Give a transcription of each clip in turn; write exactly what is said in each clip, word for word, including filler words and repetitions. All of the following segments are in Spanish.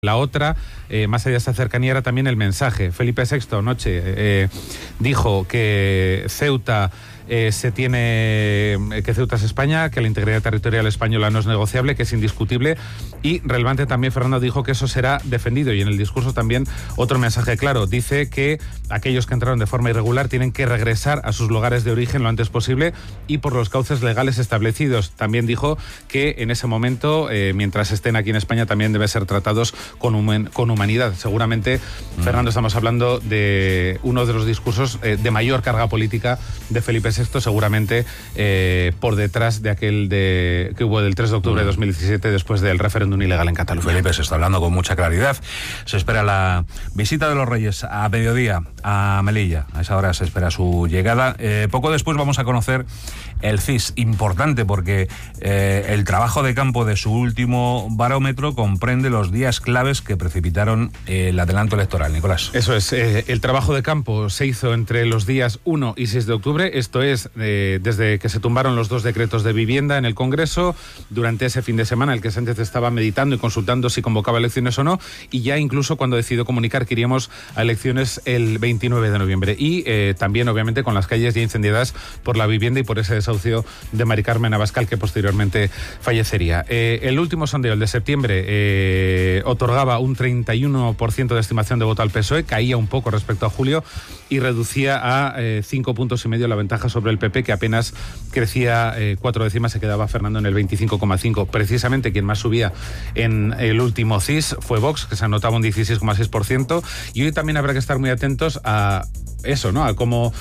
La otra, eh, más allá de esa cercanía, era también el mensaje. Felipe sexto anoche eh, dijo que Ceuta eh, se tiene, que Ceuta es España, que la integridad territorial española no es negociable, que es indiscutible, y relevante también Fernando dijo que eso será defendido, y en el discurso también otro mensaje claro. Dice que aquellos que entraron de forma irregular tienen que regresar a sus lugares de origen lo antes posible y por los cauces legales establecidos. También dijo que en ese momento, eh, mientras estén aquí en España, también deben ser tratados con, human, con humanidad. Seguramente, mm. Fernando, estamos hablando de uno de los discursos eh, de mayor carga política de Felipe sexto, seguramente eh, por detrás de aquel de, que hubo del tres de octubre mm. de dos mil diecisiete, después del referéndum ilegal en Cataluña. Felipe se está hablando con mucha claridad. Se espera la visita de los Reyes a mediodía a Melilla. A esa hora se espera su llegada. Eh, poco después vamos a conocer el C I S, importante porque eh, el trabajo de campo de su último barómetro comprende los días claves que precipitaron eh, el adelanto electoral. Nicolás. Eso es, eh, el trabajo de campo se hizo entre los días uno y seis de octubre, esto es, eh, desde que se tumbaron los dos decretos de vivienda en el Congreso, durante ese fin de semana el que Sánchez estaba meditando y consultando si convocaba elecciones o no, y ya incluso cuando decidió comunicar que iríamos a elecciones el veintinueve de noviembre, y eh, también obviamente con las calles ya incendiadas por la vivienda y por ese desahucio de Mari Carmen Abascal, que posteriormente fallecería. Eh, el último sondeo, el de septiembre, eh, otorgaba un treinta y uno por ciento de estimación de voto al P S O E, caía un poco respecto a julio y reducía a eh, cinco puntos y medio la ventaja sobre el P P, que apenas crecía eh, cuatro décimas, se quedaba Fernando en el veinticinco coma cinco. Precisamente quien más subía en el último C I S fue Vox, que se anotaba un dieciséis coma seis por ciento, y hoy también habrá que estar muy atentos a eso, ¿no? A cómo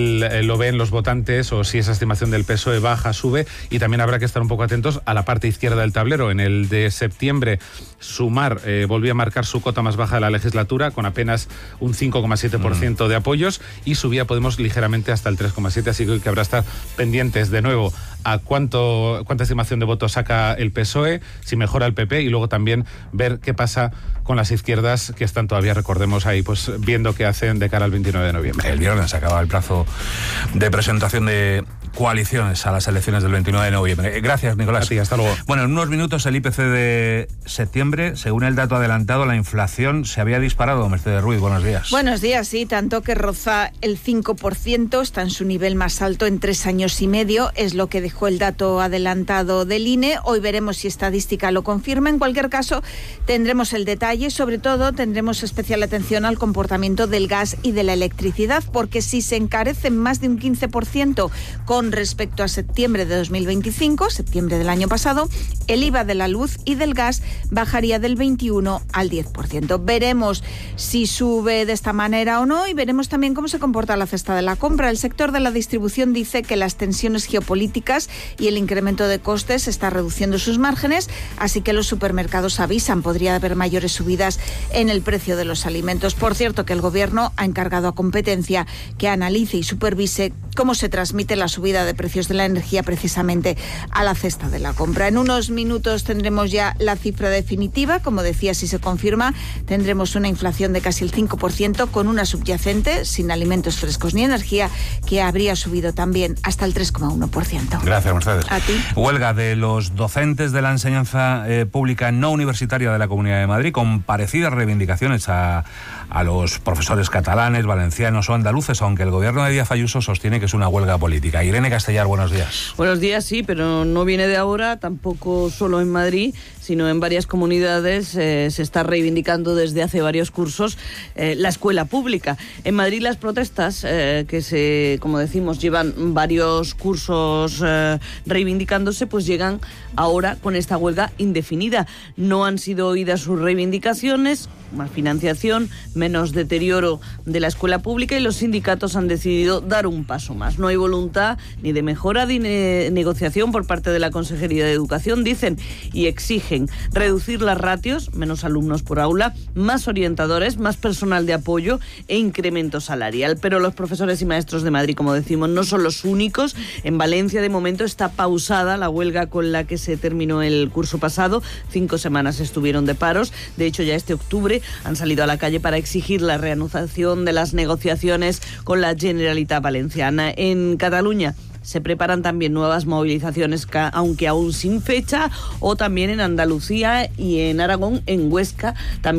lo ven los votantes, o si esa estimación del P S O E baja, sube, y también habrá que estar un poco atentos a la parte izquierda del tablero. En el de septiembre, Sumar eh, volvió a marcar su cota más baja de la legislatura, con apenas un cinco coma siete por ciento mm. de apoyos, y subía Podemos ligeramente hasta el tres coma siete por ciento, así que habrá que estar pendientes de nuevo a cuánto cuánta estimación de votos saca el P S O E, si mejora el P P, y luego también ver qué pasa con las izquierdas, que están todavía, recordemos, ahí pues viendo qué hacen de cara al veintinueve de noviembre. El viernes se acaba el plazo de presentación de coaliciones a las elecciones del veintinueve de noviembre. Gracias, Nicolás. A ti, hasta luego. Bueno, en unos minutos el I P C de septiembre, según el dato adelantado, la inflación se había disparado. Mercedes Ruiz, buenos días. Buenos días, sí, tanto que roza el cinco por ciento, está en su nivel más alto en tres años y medio, es lo que dejó el dato adelantado del I N E. Hoy veremos si estadística lo confirma. En cualquier caso, tendremos el detalle, sobre todo tendremos especial atención al comportamiento del gas y de la electricidad, porque si se encarecen más de un quince por ciento con respecto a septiembre de dos mil veinticinco, septiembre del año pasado, el I V A de la luz y del gas bajaría del veintiuno al diez por ciento. Veremos si sube de esta manera o no, y veremos también cómo se comporta la cesta de la compra. El sector de la distribución dice que las tensiones geopolíticas y el incremento de costes está reduciendo sus márgenes, así que los supermercados avisan, podría haber mayores subidas en el precio de los alimentos. Por cierto, que el Gobierno ha encargado a Competencia que analice y supervise cómo se transmite la subida de precios de la energía precisamente a la cesta de la compra. En unos minutos tendremos ya la cifra definitiva. Como decía, si se confirma, tendremos una inflación de casi el cinco por ciento, con una subyacente, sin alimentos frescos ni energía, que habría subido también hasta el tres coma uno por ciento. Gracias, Mercedes. A ti. Huelga de los docentes de la enseñanza eh, pública no universitaria de la Comunidad de Madrid, con parecidas reivindicaciones a, a los profesores catalanes, valencianos o andaluces, aunque el gobierno de Díaz Ayuso sostiene que es una huelga política. Irene Castellar, buenos días. Buenos días, sí, pero no viene de ahora, tampoco solo en Madrid, sino en varias comunidades eh, se está reivindicando desde hace varios cursos eh, la escuela pública. En Madrid las protestas, eh, que se, como decimos, llevan varios cursos eh, reivindicándose, pues llegan ahora con esta huelga indefinida. No han sido oídas sus reivindicaciones, más financiación, menos deterioro de la escuela pública, y los sindicatos han decidido dar un paso más. No hay voluntad ni de mejora ni de negociación por parte de la Consejería de Educación, dicen, y exigen reducir las ratios, menos alumnos por aula, más orientadores, más personal de apoyo e incremento salarial. Pero los profesores y maestros de Madrid, como decimos, no son los únicos. En Valencia, de momento, está pausada la huelga con la que se terminó el curso pasado. Cinco semanas estuvieron de paros. De hecho, ya este octubre han salido a la calle para exigir la reanudación de las negociaciones con la Generalitat Valenciana. En Cataluña se preparan también nuevas movilizaciones, aunque aún sin fecha, o también en Andalucía y en Aragón, en Huesca también.